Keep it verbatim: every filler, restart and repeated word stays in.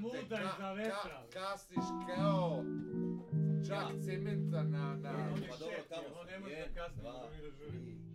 muda i za vetra. Kasniš kao čak cementa na... On je Pa dobro, šef, tamo on ne može jedan, da kasni, dva, nego mi da žuri. tri,